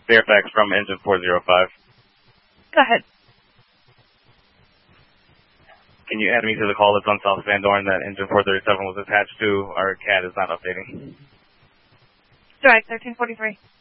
Fairfax from engine 405. Go ahead. Can you add me to the call that's on South Van Dorn that engine 437 was attached to? Our CAD is not updating. Strike 1343.